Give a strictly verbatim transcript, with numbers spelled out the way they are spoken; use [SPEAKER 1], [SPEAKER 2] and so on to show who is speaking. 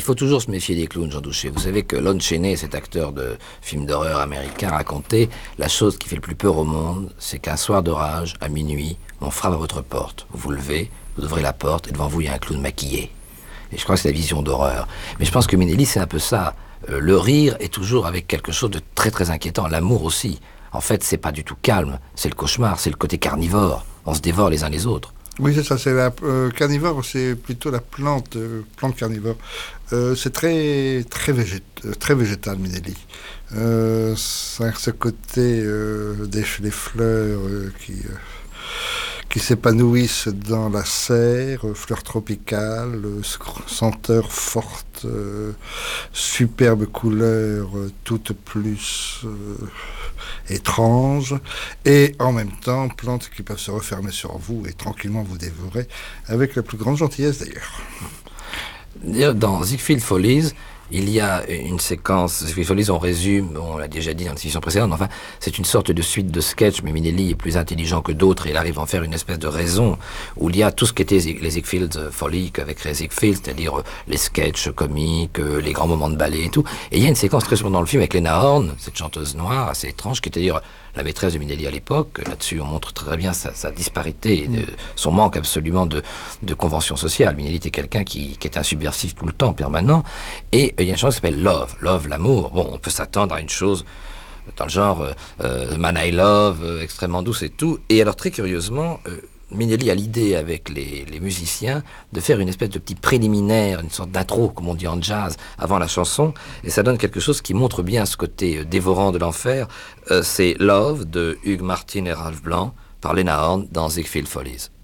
[SPEAKER 1] faut toujours se méfier des clowns, Jean Douché. Vous savez que Lon Chaney, cet acteur de film d'horreur américain, racontait la chose qui fait le plus peur au monde, c'est qu'un soir d'orage, à minuit, on frappe à votre porte. Vous vous levez, vous ouvrez la porte, et devant vous, il y a un clown maquillé. Et je crois que c'est la vision d'horreur. Mais je pense que Minnelli, c'est un peu ça. Euh, le rire est toujours avec quelque chose de très très inquiétant. L'amour aussi. En fait, c'est pas du tout calme. C'est le cauchemar, c'est le côté carnivore. On se dévore les uns les autres.
[SPEAKER 2] Oui, c'est ça. C'est la euh, carnivore, c'est plutôt la plante, euh, plante carnivore. Euh, c'est très très végét, très végétal, Minnelli. Euh, ça, ce côté euh, des, des fleurs euh, qui euh, qui s'épanouissent dans la serre, euh, fleurs tropicales, euh, senteurs fortes, euh, superbes couleurs, euh, toutes plus euh, étranges, et en même temps plantes qui peuvent se refermer sur vous et tranquillement vous dévorer, avec la plus grande gentillesse d'ailleurs.
[SPEAKER 1] Dans Ziegfeld Follies, il y a une séquence, Ziegfeld Follies, on résume, on l'a déjà dit dans la discussion précédente, enfin, c'est une sorte de suite de sketch, mais Minnelli est plus intelligent que d'autres, et il arrive à en faire une espèce de raison, où il y a tout ce qu'étaient les Ziegfeld Follies avec les Ziegfeld, c'est-à-dire les sketchs comiques, les grands moments de ballet et tout. Et il y a une séquence très souvent dans le film avec Lena Horne, cette chanteuse noire assez étrange, qui était d'ailleurs la maîtresse de Minnelli à l'époque. Là-dessus, on montre très bien sa, sa disparité, de, son manque absolument de, de convention sociale. Minnelli était quelqu'un qui, qui était un subversif tout le temps, permanent. Et il y a une chanson qui s'appelle Love, Love, l'amour. Bon, on peut s'attendre à une chose dans le genre euh, Man I Love, euh, extrêmement douce et tout. Et alors, très curieusement, euh, Minnelli a l'idée avec les, les musiciens de faire une espèce de petit préliminaire, une sorte d'intro, comme on dit en jazz, avant la chanson, et ça donne quelque chose qui montre bien ce côté euh, dévorant de l'enfer. Euh, c'est Love de Hugues Martin et Ralph Blanc par Lena Horne dans Ziegfeld Follies.